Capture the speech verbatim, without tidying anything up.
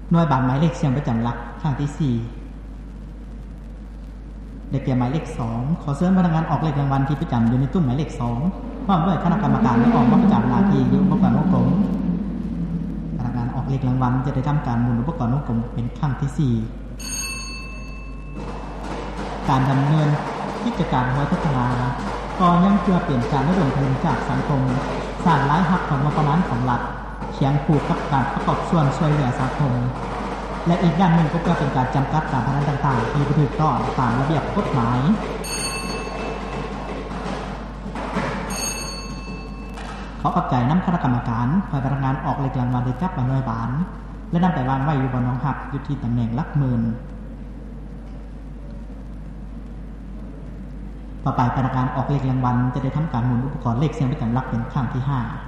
หน่วยบางหมายเลขเสียงประจำหลักครั้งที่สี่ได้แก่หมายเลขสองขอเชิญพนักงานออกเลขรางวัลที่ประจำอยู่ในตู้หมายเลขสองพร้อมด้วยคณะกรรมการและออกมาประจำหน้าที่อยู่อุปกรณ์วงกลมพนักงานออกเลขรางวัลจะได้ทำการหมุนอุปกรณ์วงกลมเป็นครั้งที่สี่การดำเนินกิจการหวยพัฒนาก็ยังเพื่อเปลี่ยนการระดมทุนจากสังคมสร้างรายรับของงบประมาณของรัฐเคียงคู่กับการประกอบส่วนช่วยเหลือสังคมและอีกด้านหนึ่งก็เพื่อเป็นการจำกัดการพนันต่างๆที่ถูกต้องตามระเบียบกฎหมายขอขอบใจนำคณะกรรมการฝ่ายพนักงานออกเลขรางวัลได้จับมาหน่วยบานและนำไปวางไว้อยู่บนน้องหักอยู่ที่ตำแหน่งหลักหมื่นต่อไปพนักงานออกเลขรางวัลจะได้ทำการหมุนอุปกรณ์เลขเสียงประจำหลักเป็นครั้งที่ห้า